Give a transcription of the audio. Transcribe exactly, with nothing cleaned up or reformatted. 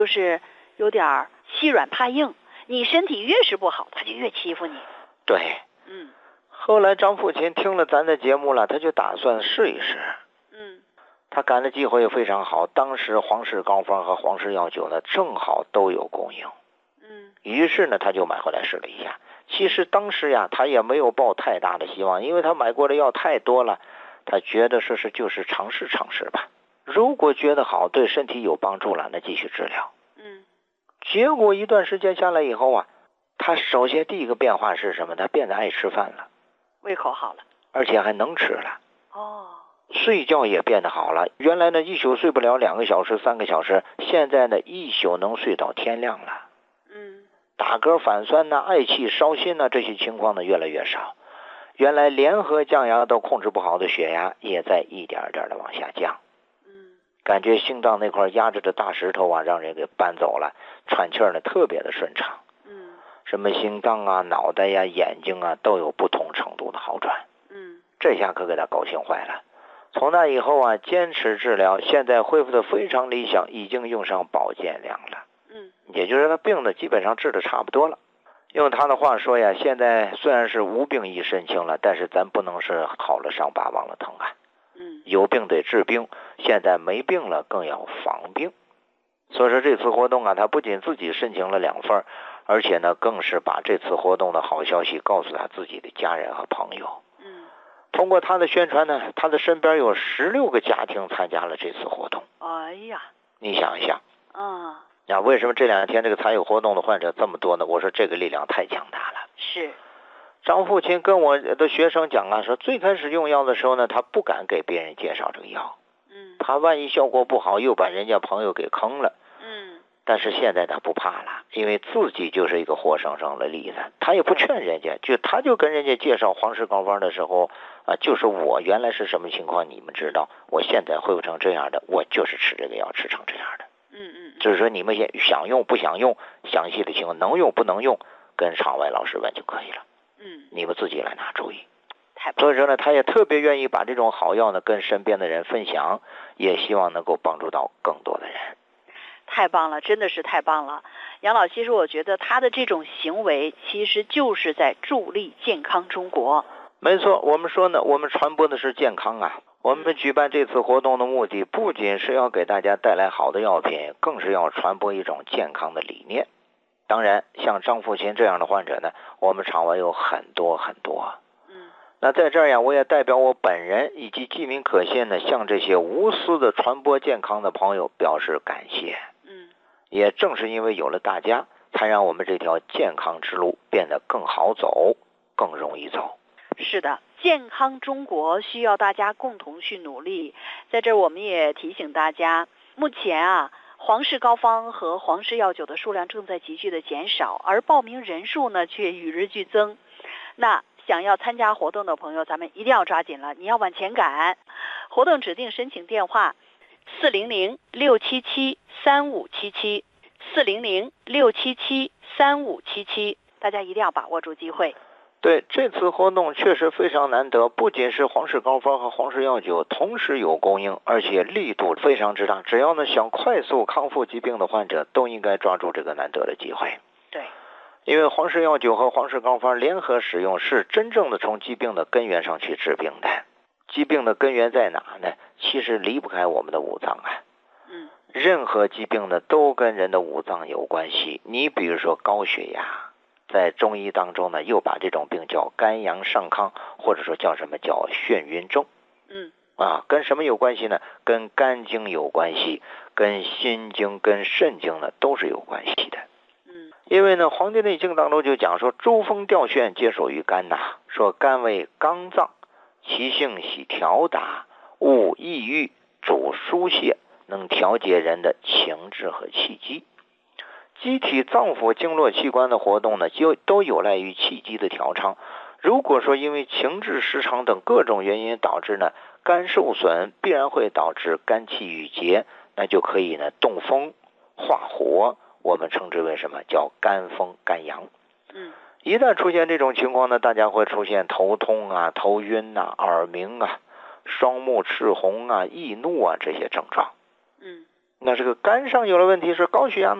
就是有点欺软怕硬，你身体越是不好，他就越欺负你。 对， 嗯。 后来张父亲听了咱的节目了，他就打算试一试。 嗯。 他赶的机会也非常好，当时皇氏膏方和皇氏药酒呢，正好都有供应。 嗯。 于是呢，他就买回来试了一下。其实当时呀，他也没有抱太大的希望，因为他买过的药太多了，他觉得说是就是尝试尝试吧。如果觉得好，对身体有帮助了，那继续治疗。 嗯。 结果一段时间下来以后啊，他首先第一个变化是什么？他变得爱吃饭了， 胃口好了， 而且还能吃了。 哦。 睡觉也变得好了，原来呢一宿睡不了两个小时、三个小时，现在呢一宿能睡到天亮了。 嗯。 打嗝反酸呐、嗳气烧心呐，这些情况呢越来越少。原来联合降压都控制不好的血压，也在一点点的往下降。 嗯。 感觉心脏那块压着的大石头啊，让人给搬走了，喘气儿呢特别的顺畅。 嗯。 什么心脏啊、脑袋呀、眼睛啊，都有不同程度的好转。 嗯。 这下可给他高兴坏了。从那以后啊，坚持治疗，现在恢复的非常理想，已经用上保健粮了。 嗯。 也就是他病的基本上治的差不多了。用他的话说呀，现在虽然是无病一身轻了，但是咱不能是好了伤疤忘了疼啊。 嗯。 有病得治病，现在没病了更要防病。所以说这次活动啊，他不仅自己申请了两份，而且呢，更是把这次活动的好消息告诉他自己的家人和朋友。 嗯。 通过他的宣传呢，他的身边有十六个家庭参加了这次活动。 哎呀， 你想一想。 啊。 啊，为什么这两天这个参与活动的患者这么多呢？我说这个力量太强大了。 是。 张父亲跟我的学生讲啊，说最开始用药的时候呢，他不敢给别人介绍这个药。 嗯。 他万一效果不好，又把人家朋友给坑了。 嗯。 但是现在他不怕了，因为自己就是一个活生生的例子，他也不劝人家，就他就跟人家介绍皇氏膏方的时候啊，就是我原来是什么情况你们知道，我现在恢复成这样的，我就是吃这个药吃成这样的。 嗯嗯。 就是说你们也想用不想用，详细的情况能用不能用，跟场外老师问就可以了。 嗯。 你们自己来拿主意。 太棒了。 所以说呢，他也特别愿意把这种好药呢跟身边的人分享，也希望能够帮助到更多的人。 太棒了，真的是太棒了。杨老，其实我觉得他的这种行为其实就是在助力健康中国。 没错，我们说呢，我们传播的是健康啊。我们举办这次活动的目的，不仅是要给大家带来好的药品，更是要传播一种健康的理念。当然，像张父亲这样的患者呢，我们场外有很多很多。 嗯。 那在这儿呀，我也代表我本人以及记名可信呢，向这些无私的传播健康的朋友表示感谢。 嗯。 也正是因为有了大家，才让我们这条健康之路变得更好走，更容易走。 是的，健康中国需要大家共同去努力。在这儿我们也提醒大家，目前啊，皇氏膏方和皇氏药酒的数量正在急剧的减少，而报名人数呢却与日俱增。那想要参加活动的朋友，咱们一定要抓紧了，你要往前赶。活动指定申请电话四零零六七七三五七七，四零零六七七三五七七，大家一定要把握住机会。 对，这次活动确实非常难得，不仅是皇氏膏方和皇氏药酒同时有供应，而且力度非常之大。只要呢想快速康复疾病的患者，都应该抓住这个难得的机会。 对， 因为皇氏药酒和皇氏膏方联合使用，是真正的从疾病的根源上去治病的。疾病的根源在哪呢？其实离不开我们的五脏啊。 嗯， 任何疾病呢都跟人的五脏有关系。你比如说高血压，在中医当中呢，又把这种病叫肝阳上亢，或者说叫什么叫眩晕症。 嗯， 啊，跟什么有关系呢？跟肝经有关系，跟心经、跟肾经呢都是有关系的。 嗯， 因为呢，《黄帝内经》当中就讲说，诸风调眩皆属于肝呐、啊，说肝为刚脏，其性喜调达，恶抑郁，主疏泄，能调节人的情志和气机。机体脏腑经络器官的活动呢，就都有赖于气机的调畅。如果说因为情志失常等各种原因导致呢肝受损，必然会导致肝气郁结，那就可以呢动风化火，我们称之为什么叫肝风肝阳。 嗯， 一旦出现这种情况呢，大家会出现头痛啊、头晕啊、耳鸣啊、双目赤红啊、易怒啊这些症状。 嗯， 那这个肝上有了问题是高血压呢？